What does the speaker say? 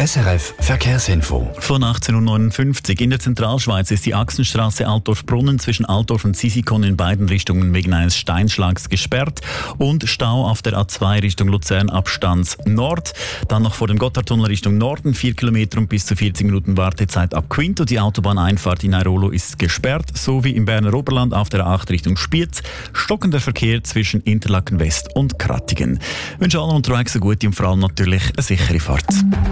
SRF Verkehrsinfo. Von 18:59 Uhr. In der Zentralschweiz ist die Achsenstraße Altdorf-Brunnen zwischen Altdorf und Sisikon in beiden Richtungen wegen eines Steinschlags gesperrt und Stau auf der A2 Richtung Luzern Abstands Nord. Dann noch vor dem Gotthardtunnel Richtung Norden 4 Kilometer und bis zu 40 Minuten Wartezeit ab Quinto. Die Autobahneinfahrt in Airolo ist gesperrt, sowie im Berner Oberland auf der A8 Richtung Spiez. Stockender Verkehr zwischen Interlaken West und Krattigen. Ich wünsche allen unterwegs eine gute und vor allem natürlich eine sichere Fahrt.